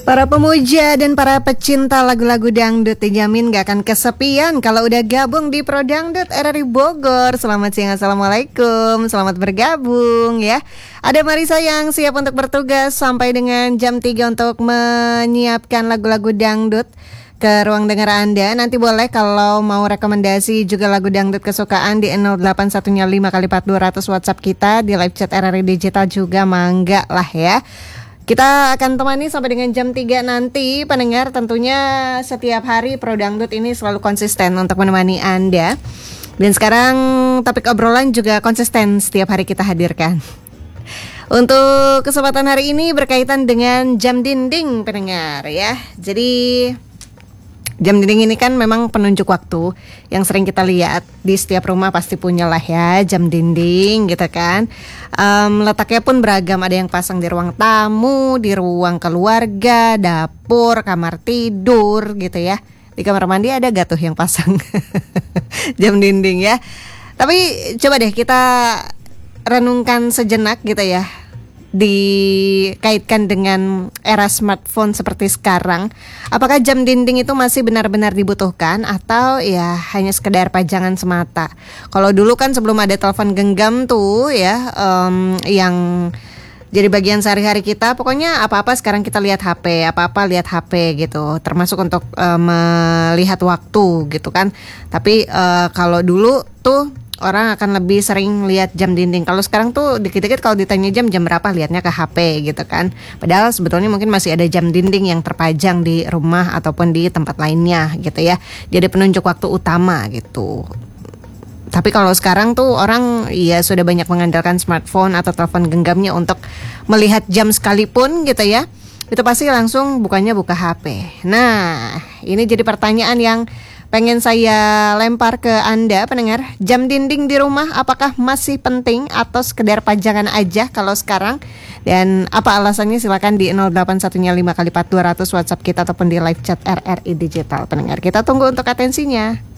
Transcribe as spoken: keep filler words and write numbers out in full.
Para pemuja dan para pecinta lagu-lagu dangdut dijamin gak akan kesepian kalau udah gabung di Pro Dangdut R R I Bogor. Selamat siang, assalamualaikum, selamat bergabung ya. Ada Marisa yang siap untuk bertugas sampai dengan jam tiga untuk menyiapkan lagu-lagu dangdut ke ruang dengar Anda. Nanti boleh kalau mau rekomendasi juga lagu dangdut kesukaan di nol delapan satu lima kali empat dua nol nol WhatsApp kita, di live chat R R I Digital juga mangga lah ya. Kita akan temani sampai dengan jam tiga nanti pendengar. Tentunya setiap hari Pro Dangdut ini selalu konsisten untuk menemani Anda. Dan sekarang topik obrolan juga konsisten setiap hari kita hadirkan. Untuk kesempatan hari ini berkaitan dengan jam dinding pendengar ya. Jadi jam dinding ini kan memang penunjuk waktu yang sering kita lihat di setiap rumah, pasti punya lah ya jam dinding gitu kan. Um, letaknya pun beragam, ada yang pasang di ruang tamu, di ruang keluarga, dapur, kamar tidur gitu ya. Di kamar mandi ada gak tuh yang pasang jam dinding ya. Tapi coba deh kita renungkan sejenak gitu ya, dikaitkan dengan era smartphone seperti sekarang, apakah jam dinding itu masih benar-benar dibutuhkan atau ya hanya sekedar pajangan semata? Kalau dulu kan sebelum ada telepon genggam tuh ya, um, yang jadi bagian sehari-hari kita, pokoknya apa-apa sekarang kita lihat H P, apa-apa lihat H P gitu, termasuk untuk uh, melihat waktu gitu kan. Tapi uh, kalau dulu tuh orang akan lebih sering lihat jam dinding. Kalau sekarang tuh dikit-dikit kalau ditanya jam jam berapa lihatnya ke H P gitu kan. Padahal sebetulnya mungkin masih ada jam dinding yang terpajang di rumah ataupun di tempat lainnya gitu ya. Jadi penunjuk waktu utama gitu. Tapi kalau sekarang tuh orang ya sudah banyak mengandalkan smartphone atau telepon genggamnya untuk melihat jam sekalipun gitu ya. Itu pasti langsung bukannya buka H P. Nah, ini jadi pertanyaan yang pengen saya lempar ke Anda pendengar. Jam dinding di rumah apakah masih penting atau sekedar pajangan aja kalau sekarang? Dan apa alasannya? Silakan di nol delapan satu lima kali empat dua nol nol WhatsApp kita ataupun di live chat R R I Digital pendengar. Kita tunggu untuk atensinya.